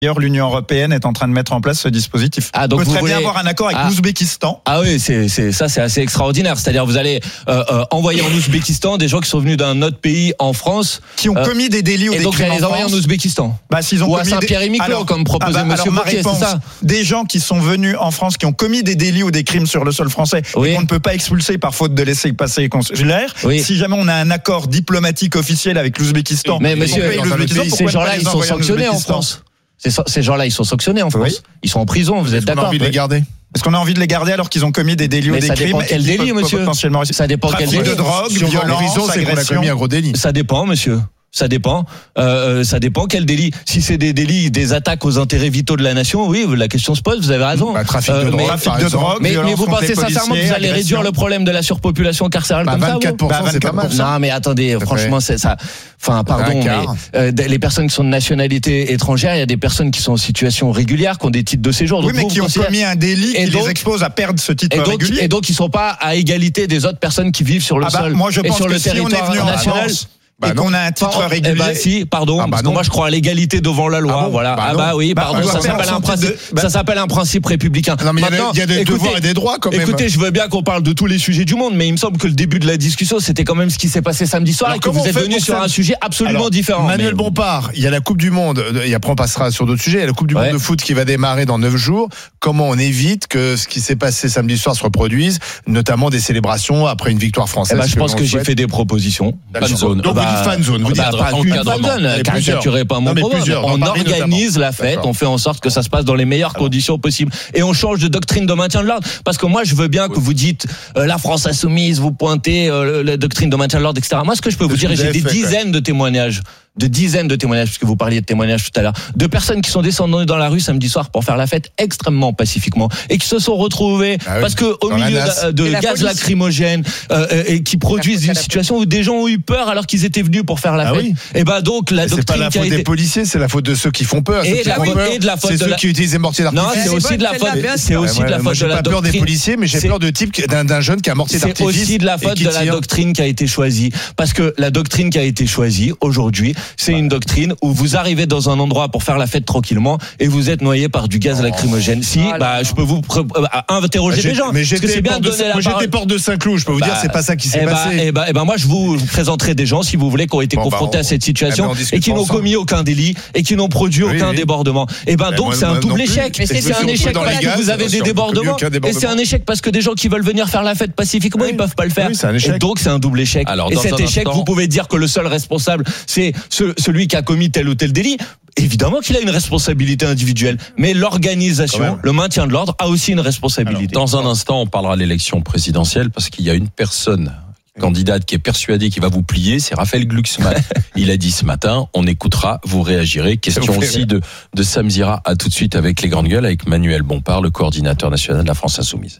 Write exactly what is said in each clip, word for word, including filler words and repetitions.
D'ailleurs, l'Union européenne est en train de mettre en place ce dispositif. Ah, donc on peut vous très voulez... bien avoir un accord avec ah. l'Ouzbékistan. Ah oui, c'est, c'est, ça c'est assez extraordinaire. C'est-à-dire vous allez euh, euh, envoyer en Ouzbékistan des gens qui sont venus d'un autre pays en France. Qui ont euh, commis des délits ou et des donc crimes en les envoyer en Ouzbékistan. Bah, s'ils ont ou commis à Saint-Pierre-et-Miquelon, comme proposait ah bah, Monsieur Bouquet, c'est ça. Des gens qui sont venus en France, qui ont commis des délits ou des crimes sur le sol français, oui. et qu'on ne peut pas expulser par faute de laisser passer consulaire. Oui. Si jamais on a un accord diplomatique officiel avec l'Ouzbékistan, mais monsieur, ces gens-là, ils sont sanctionnés en France. Ces gens-là, ils sont sanctionnés en France. Oui. Ils sont en prison, vous êtes d'accord? On a envie de les garder. Est-ce qu'on a envie de les garder alors qu'ils ont commis des délits ou des crimes? Ça dépend quel délit, monsieur. Potentiellement ça dépend quel délit. de drogue, si violence, c'est qu'on a commis un gros délit. Ça dépend, monsieur. Ça dépend. Euh, ça dépend quel délit. Si c'est des délits, des attaques aux intérêts vitaux de la nation, oui, la question se pose. Vous avez raison. Bah, trafic de euh, drogue, mais, trafic de drogue. Mais, mais vous pensez sincèrement que vous allez réduire le problème de la surpopulation carcérale bah, comme vingt-quatre pour cent, ça, c'est pas mal. Non, mais attendez, ça franchement, c'est ça. Enfin, pardon, mais euh, les personnes qui sont de nationalité étrangère, il y a des personnes qui sont en situation régulière, qui ont des titres de séjour. Oui, mais qui ont commis un délit qui les expose à perdre ce titre régulier. Et donc, ils sont pas à égalité des autres personnes qui vivent sur le sol et sur le territoire national. Bah et non. qu'on a un titre régulier. Eh ben si, pardon, ah bah parce que moi je crois à l'égalité devant la loi. Ah bon voilà. Bah ah bah oui, bah pardon, ça s'appelle un principe. De... Bah... Ça s'appelle un principe républicain. Non mais il y a des écoutez, devoirs et des droits quand même. Écoutez, je veux bien qu'on parle de tous les sujets du monde, mais il me semble que le début de la discussion, c'était quand même ce qui s'est passé samedi soir. Alors, et que vous êtes venu sur ça... un sujet absolument Alors, différent. Manuel mais... Bompard, il y a la Coupe du Monde. Et après on passera sur d'autres sujets. Il y a la Coupe du ouais. Monde de foot qui va démarrer dans neuf jours. Comment on évite que ce qui s'est passé samedi soir se reproduise, notamment des célébrations après une victoire française? Je pense que j'ai fait des propositions. Fan zone. Donc vous dites fan zone. Vous dites pas une fan zone, caricaturez pas mon programme. On organise la fête, on fait en sorte que ça se passe dans les meilleures conditions possibles. Et on change de doctrine de maintien de l'ordre. Parce que moi, je veux bien que vous dites euh, la France insoumise, vous pointez euh, la doctrine de maintien de l'ordre, et cetera. Moi, ce que je peux vous dire, et j'ai des dizaines de témoignages, de dizaines de témoignages, puisque vous parliez de témoignages tout à l'heure, de personnes qui sont descendues dans la rue samedi soir pour faire la fête extrêmement pacifiquement et qui se sont retrouvées ah oui, parce que au milieu de, de gaz police. lacrymogène euh, et qui produisent une situation où des gens ont eu peur alors qu'ils étaient venus pour faire la ah fête. Oui. Et ben donc la mais doctrine c'est pas la faute été... des policiers, c'est la faute de ceux qui font peur. Et, ceux la, qui font peur, et de la faute c'est de ceux la... qui utilisent des mortiers d'artifice. Non, c'est aussi de la faute. C'est aussi de la faute de la doctrine. J'ai pas peur des policiers, mais j'ai peur de type d'un, d'un jeune qui a mortier d'artifice. C'est aussi de la faute de la doctrine qui a été choisie, parce que la doctrine qui a été choisie aujourd'hui, c'est une doctrine où vous arrivez dans un endroit pour faire la fête tranquillement et vous êtes noyé par du gaz oh. lacrymogène. Si, oh bah, je peux vous pr- euh, interroger des gens. Mais j'étais, c'est bien de donner la moi j'étais porte de Saint-Cloud, je peux vous bah, dire, c'est pas ça qui s'est eh passé. Bah, eh bah, eh bah, moi, je vous, vous présenterai des gens, si vous voulez, qui ont été bon, confrontés bah, on, à cette situation eh ben, et qui n'ont commis aucun délit et qui n'ont produit oui, aucun oui. débordement. Et ben, donc, moi, c'est un double échec. Et c'est un échec parce que vous avez des débordements. Et c'est un échec parce que des gens qui veulent venir faire la fête pacifiquement, ils peuvent pas le faire. Et donc, c'est un double échec. Et cet échec, vous pouvez dire que le seul responsable, c'est celui qui a commis tel ou tel délit. Évidemment qu'il a une responsabilité individuelle, mais l'organisation, le maintien de l'ordre a aussi une responsabilité. Alors, dans un instant, on parlera de l'élection présidentielle parce qu'il y a une personne candidate qui est persuadée qu'il va vous plier, c'est Raphaël Glucksmann. Il a dit ce matin, on écoutera, vous réagirez. Question aussi de, de Sam Zira. À tout de suite avec les grandes gueules, avec Manuel Bompard, le coordinateur national de la France Insoumise.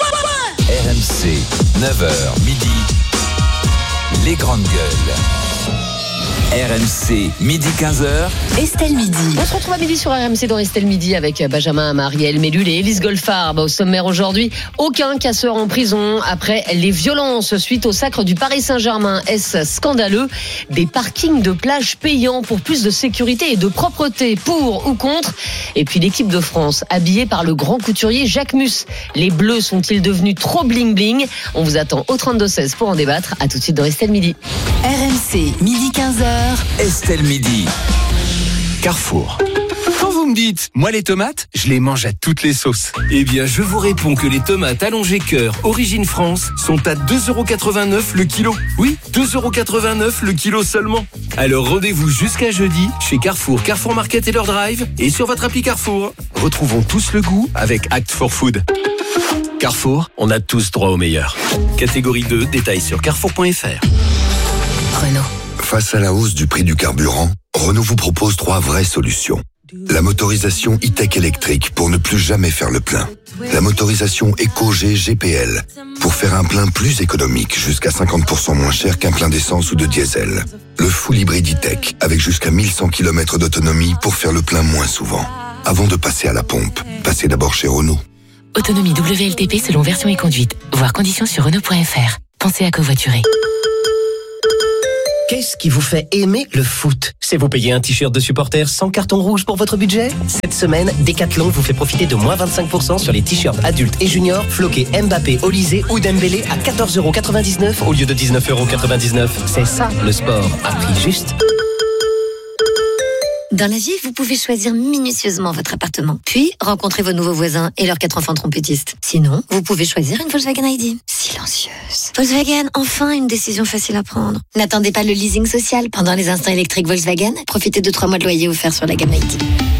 R M C, neuf heures midi, les grandes gueules. R M C, midi quinze heures. Estelle Midi. On se retrouve à midi sur R M C dans Estelle Midi avec Benjamin, Marielle Mellul et Élise Goldfarb. Au sommaire aujourd'hui, aucun casseur en prison après les violences suite au sacre du Paris Saint-Germain. Est-ce scandaleux? Des parkings de plage payants pour plus de sécurité et de propreté, pour ou contre? Et puis l'équipe de France, habillée par le grand couturier Jacques Mus. Les Bleus sont-ils devenus trop bling-bling? On vous attend au trente-deux seize pour en débattre. À tout de suite dans Estelle Midi. R M C, midi quinze heures. Estelle Midi. Carrefour. Quand vous me dites, moi les tomates, je les mange à toutes les sauces. Eh bien, je vous réponds que les tomates allongées cœur Origine France sont à deux euros quatre-vingt-neuf le kilo. Oui, deux euros quatre-vingt-neuf le kilo seulement. Alors rendez-vous jusqu'à jeudi chez Carrefour, Carrefour Market et leur drive et sur votre appli Carrefour. Retrouvons tous le goût avec Act for Food. Carrefour, on a tous droit au meilleur. Catégorie deux, détails sur carrefour point f r. Renault. Face à la hausse du prix du carburant, Renault vous propose trois vraies solutions. La motorisation e-tech électrique pour ne plus jamais faire le plein. La motorisation EcoG G P L pour faire un plein plus économique, jusqu'à cinquante pour cent moins cher qu'un plein d'essence ou de diesel. Le full hybride e-tech avec jusqu'à mille cent kilomètres d'autonomie pour faire le plein moins souvent. Avant de passer à la pompe, passez d'abord chez Renault. Autonomie W L T P selon version et conduite. Voir conditions sur Renault point f r. Pensez à covoiturer. Qu'est-ce qui vous fait aimer le foot? C'est vous payer un t-shirt de supporter sans carton rouge pour votre budget? Cette semaine, Decathlon vous fait profiter de moins vingt-cinq pour cent sur les t-shirts adultes et juniors floqués Mbappé, Olysée ou Dembélé à quatorze euros quatre-vingt-dix-neuf au lieu de dix-neuf euros quatre-vingt-dix-neuf. C'est ça le sport, à prix juste. Dans la vie, vous pouvez choisir minutieusement votre appartement, puis rencontrer vos nouveaux voisins et leurs quatre enfants trompettistes. Sinon, vous pouvez choisir une Volkswagen I D. Silencieuse. Volkswagen, enfin une décision facile à prendre. N'attendez pas le leasing social pendant les instants électriques Volkswagen. Profitez de trois mois de loyer offerts sur la gamme I D.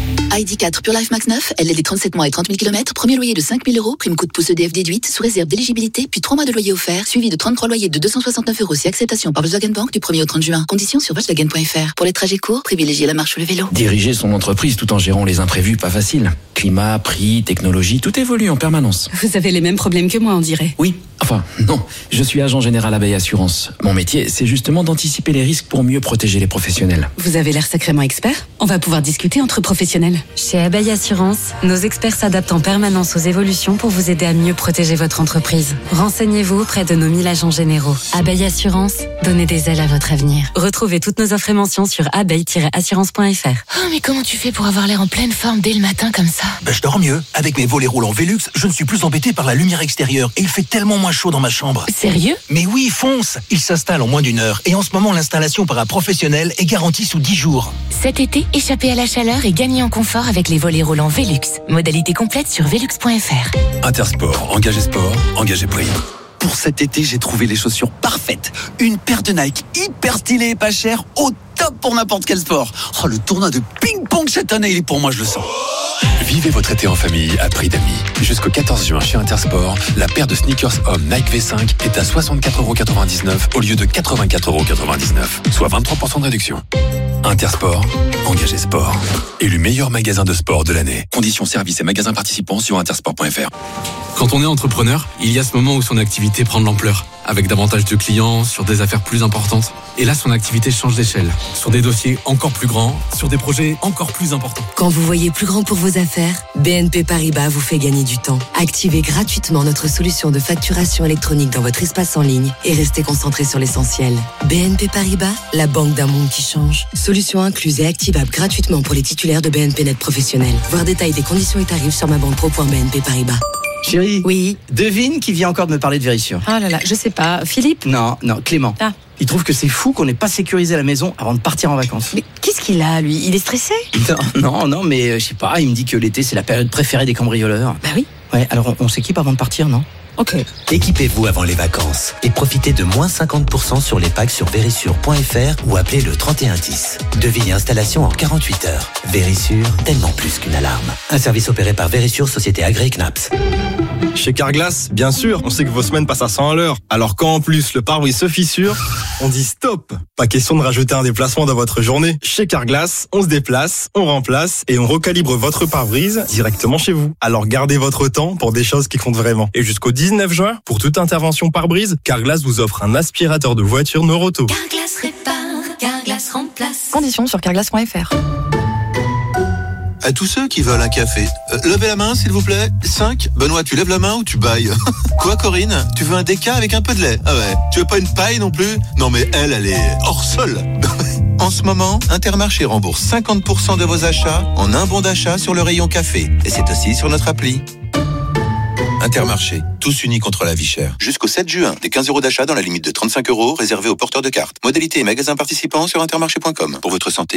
I D quatre Pure Life Max neuf, L L D trente-sept mois et trente mille kilomètres, premier loyer de cinq mille euros, prime coup de pouce E D F déduite, sous réserve d'éligibilité, puis trois mois de loyer offert, suivi de trente-trois loyers de deux cent soixante-neuf euros si acceptation par Volkswagen Bank du premier au trente juin. Conditions sur Volkswagen point F R. Pour les trajets courts, privilégiez la marche ou le vélo. Diriger son entreprise tout en gérant les imprévus, pas facile. Climat, prix, technologie, tout évolue en permanence. Vous avez les mêmes problèmes que moi, on dirait. Oui, enfin, non. Je suis agent général Abeille Assurance. Mon métier, c'est justement d'anticiper les risques pour mieux protéger les professionnels. Vous avez l'air sacrément expert. On va pouvoir discuter entre professionnels. Chez Abeille Assurance, nos experts s'adaptent en permanence aux évolutions pour vous aider à mieux protéger votre entreprise. Renseignez-vous auprès de nos mille agents généraux. Abeille Assurance, donnez des ailes à votre avenir. Retrouvez toutes nos offres et mentions sur abeille tiret assurance point F R. Oh, mais comment tu fais pour avoir l'air en pleine forme dès le matin comme ça? Ben, je dors mieux. Avec mes volets roulants Velux, je ne suis plus embêté par la lumière extérieure et il fait tellement moins chaud dans ma chambre. Sérieux? Mais oui, fonce! Il s'installe en moins d'une heure et en ce moment, l'installation par un professionnel est garantie sous dix jours. Cet été, échappez à la chaleur et gagnez en confort avec les volets roulants Velux. Modalité complète sur velux point F R. Intersport, engagé sport, engagé prix. Pour cet été, j'ai trouvé les chaussures parfaites. Une paire de Nike hyper stylée et pas chère, au top pour n'importe quel sport. Oh, le tournoi de ping-pong cette année, il est pour moi, je le sens. Vivez votre été en famille à prix d'amis. Jusqu'au quatorze juin chez Intersport, la paire de sneakers hommes Nike V cinq est à soixante-quatre euros quatre-vingt-dix-neuf au lieu de quatre-vingt-quatre euros quatre-vingt-dix-neuf, soit vingt-trois pour cent de réduction. Intersport, engagé sport. Élu meilleur magasin de sport de l'année. Conditions services et magasins participants sur intersport point F R. Quand on est entrepreneur, il y a ce moment où son activité prend de l'ampleur, avec davantage de clients, sur des affaires plus importantes. Et là, son activité change d'échelle, sur des dossiers encore plus grands, sur des projets encore plus importants. Quand vous voyez plus grand pour vos affaires, B N P Paribas vous fait gagner du temps. Activez gratuitement notre solution de facturation électronique dans votre espace en ligne et restez concentré sur l'essentiel. B N P Paribas, la banque d'un monde qui change. Solution incluse et activable gratuitement pour les titulaires de B N P Net professionnels. Voir détail des conditions et tarifs sur ma banque pro point b n p paribas. Chérie. Oui. Devine qui vient encore de me parler de Vérissure. Ah là là, je sais pas. Philippe? Non, non, Clément. Ah. Il trouve que c'est fou qu'on n'ait pas sécurisé la maison avant de partir en vacances. Mais qu'est-ce qu'il a, lui? Il est stressé? Non, non, non, mais euh, je sais pas, il me dit que l'été c'est la période préférée des cambrioleurs. Bah oui. Ouais, alors on, on s'équipe avant de partir, non? Ok. Équipez-vous avant les vacances et profitez de moins cinquante pour cent sur les packs sur vérissure point F R ou appelez le trente et un dix. Devis et installation en quarante-huit heures. Vérissure, tellement plus qu'une alarme. Un service opéré par Vérissure, société agréée C N A P S. Chez Carglass, bien sûr, on sait que vos semaines passent à cent à l'heure. Alors quand en plus le pare-brise se fissure, on dit stop. Pas question de rajouter un déplacement dans votre journée. Chez Carglass, on se déplace, on remplace et on recalibre votre pare-brise directement chez vous. Alors gardez votre temps pour des choses qui comptent vraiment. Et jusqu'au dix-neuf juin, pour toute intervention pare-brise, Carglass vous offre un aspirateur de voiture Noroto. Carglass répare, Carglass remplace. Conditions sur carglass point F R. À tous ceux qui veulent un café, euh, levez la main s'il vous plaît. cinq. Benoît, tu lèves la main ou tu bailles? Quoi Corinne? Tu veux un déca avec un peu de lait? Ah ouais. Tu veux pas une paille non plus? Non mais elle, elle est hors sol. En ce moment, Intermarché rembourse cinquante pour cent de vos achats en un bon d'achat sur le rayon café. Et c'est aussi sur notre appli. Intermarché, tous unis contre la vie chère. Jusqu'au sept juin, des quinze euros d'achat dans la limite de trente-cinq euros réservés aux porteurs de cartes. Modalité et magasins participants sur intermarché point com. Pour votre santé.